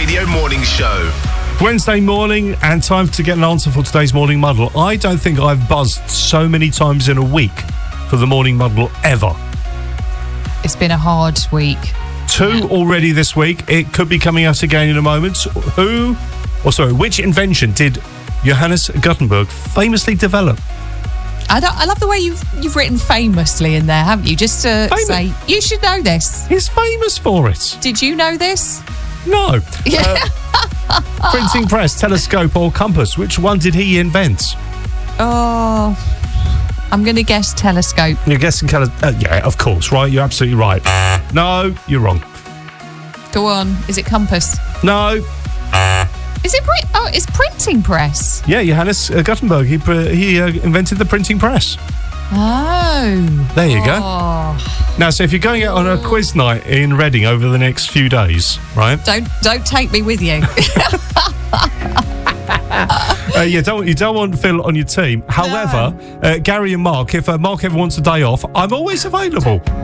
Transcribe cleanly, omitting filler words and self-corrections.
Radio Morning Show. Wednesday morning and time to get an answer for today's morning muddle. I don't think I've buzzed so many times in a week for the morning muddle ever. It's been a hard week. 2 already this week. It could be coming out again in a moment. Which invention did Johannes Gutenberg famously develop? I love the way you've written famously in there, haven't you? Just to say, you should know this. He's famous for it. Did you know this? No. Printing press, telescope or compass. Which one did he invent? Oh, I'm going to guess telescope. You're guessing yeah, of course, right? You're absolutely right. No, you're wrong. Go on. Is it compass? No. Is it it's printing press? Yeah, Johannes Gutenberg. He invented the printing press. Oh. There you go. Now, so if you're going out on a quiz night in Reading over the next few days, right? Don't take me with you. You don't want Phil on your team. However, Gary and Mark, if Mark ever wants a day off, I'm always available.